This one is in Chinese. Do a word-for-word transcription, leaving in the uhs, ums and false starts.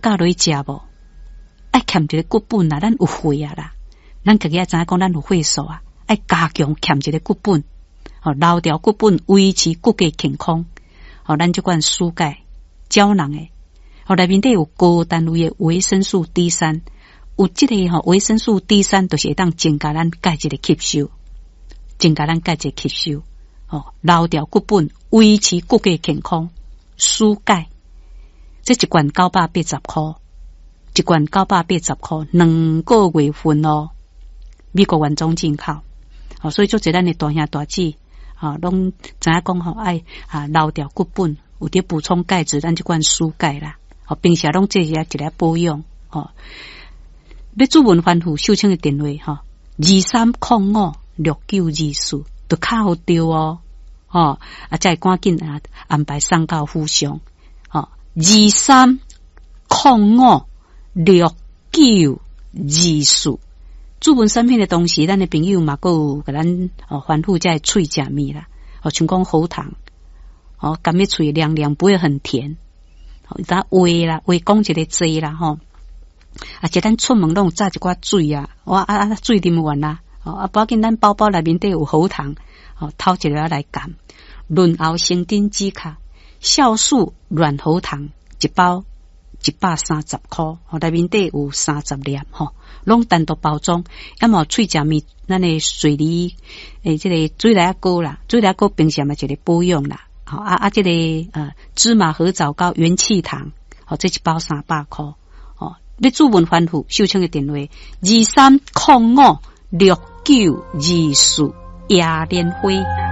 到落去食无？爱欠一个骨本啦，咱有血啊啦，咱家己也知影讲咱有血素啊，爱加强欠一个骨本，哦，留条骨本维持骨骼健康，哦，咱即款蔬钙、胶囊诶，哦，内面底有高单位诶维生素 D 三，有即个吼维生素 D 三，就是会当增加咱钙质诶吸收，增加咱钙质吸收，哦，留条骨本维持骨骼健康，蔬钙，这一罐九百八十块。一罐九百八十块，两个月份哦，美国原装进口，哦，所以做一咱的大兄大姐，啊，拢知影讲吼爱啊留条骨本，有啲补充钙质，咱这罐蔬钙啦，哦，平时拢这些一来保养，哦，要主文欢富秀清的电话哈，二三零五六九二四，都卡好丢哦，哦，啊，再赶紧啊安排送到府上，哦，二三零五。六九二四，主文产品的东西，咱的朋友嘛，个有给咱哦反复在喙食物啦，哦，像讲喉糖，哦，甘咩喙凉凉，不会很甜，哦，咱话啦，话讲一个济啦，吼，啊，即咱出门拢榨一寡水啊，哇啊啊，水啉完啦，哦，啊，包紧咱包包内面底有喉糖，哦，偷一个来含，润喉生津止咳，酵素软喉糖一包。一百三十块，哦，内面底有三十粒，吼，拢单独包装。要么喙食物，咱的水梨，诶，这个水梨膏啦，水梨膏平时嘛一个保养啦，好啊啊，这个呃芝麻合枣膏、元气糖，哦，这一包三百块，哦，你主文欢富秀清的电话二三零五六九二四亚联辉。